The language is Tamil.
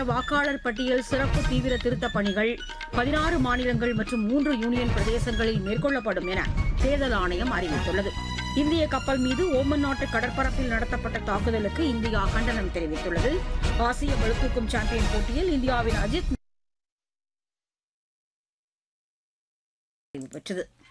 வாக்காளர் பட்டியல் சிறப்பு தீவிர திருத்தப் பணிகள் 16 மாநிலங்கள் மற்றும் 3 யூனியன் பிரதேசங்களில் மேற்கொள்ளப்படும் என தேர்தல் ஆணையம் அறிவித்துள்ளது. இந்திய கப்பல் மீது ஓமன் நாட்டு கடற்பரப்பில் நடத்தப்பட்ட தாக்குதலுக்கு இந்தியா கண்டனம் தெரிவித்துள்ளது. ஆசிய பளுதூக்கும் சாம்பியன் போட்டியில் இந்தியாவின் அஜித் பெற்றது.